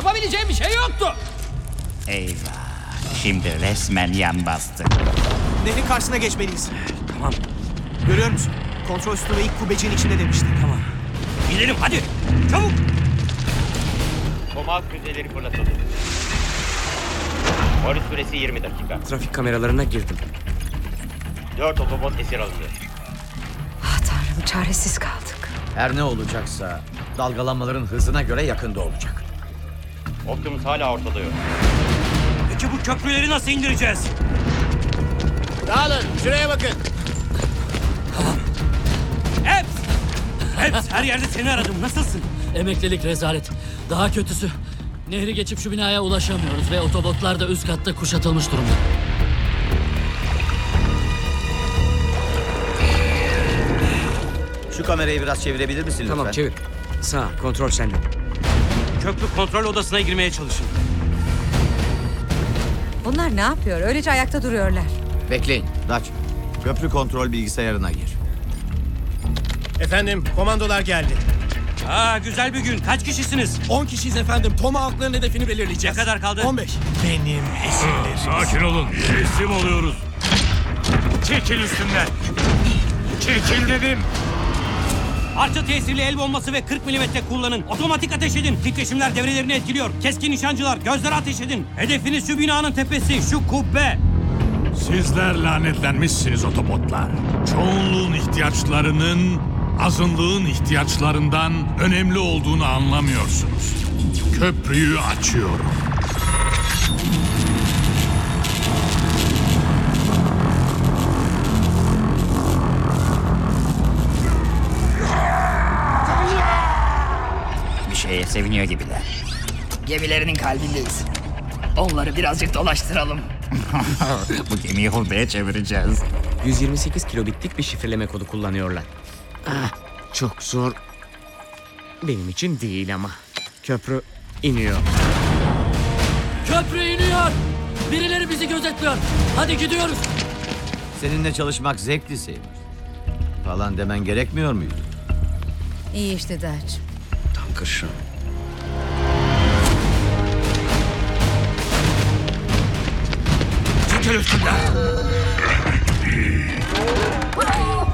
yapabileceğim bir şey yoktu. Eyvah. Şimdi resmen yan bastık. Nehrin karşısına geçmeliyiz. Tamam. Görüyor musun? Kontrol sütunu ilk kubbeciğin içinde demiştik. Tamam. Gidelim hadi. Çabuk. Tomahawk füzeleri fırlatıldı. Morris süresi 20 dakika. Trafik kameralarına girdim. 4 otobot esir alındı. Ah Tanrım, çaresiz kaldık. Her ne olacaksa dalgalanmaların hızına göre yakında olacak. Optimus hala ortada yok. Peki bu köprüleri nasıl indireceğiz? Dağılın, şuraya bakın. Hep her yerde seni aradım. Nasılsın? Emeklilik rezalet. Daha kötüsü. Nehri geçip şu binaya ulaşamıyoruz ve otobotlar da üst katta kuşatılmış durumda. Şu kamerayı biraz çevirebilir misin lütfen? Tamam çevir. Sağ kontrol sende. Köprü kontrol odasına girmeye çalışın. Bunlar ne yapıyor? Öylece ayakta duruyorlar. Bekleyin. Dutch, köprü kontrol bilgisayarına gir. Efendim, komandolar geldi. Güzel bir gün. Kaç kişisiniz? 10 kişiyiz efendim. Tomahawk'ların hedefini Ne belirleyeceğiz. kadar kaldı? 15. Benim esirlerim. Sakin olun. Teslim oluyoruz. Çekil üstümden. Çekil dedim. Parça tesirli el bombası ve 40 milimetre kullanın. Otomatik ateş edin. Titreşimler devrelerini etkiliyor. Keskin nişancılar gözlere ateş edin. Hedefiniz şu binanın tepesi, şu kubbe. Sizler lanetlenmişsiniz otobotlar. Çoğunluğun ihtiyaçlarının azınlığın ihtiyaçlarından önemli olduğunu anlamıyorsunuz. Köprüyü açıyorum. Bir şeye seviniyor gibiler. Gemilerinin kalbindeyiz. Onları birazcık dolaştıralım. Bu gemiyi hurdaya çevireceğiz. 128 kilobitlik bir şifreleme kodu kullanıyorlar. Çok zor. Benim için değil ama. Köprü iniyor. Köprü iniyor. Birileri bizi gözetliyor. Hadi gidiyoruz. Seninle çalışmak zevkli Seymour. Falan demen gerekmiyor muydu? İyi işte Dutch. Tam kışın. Çekil üstümden.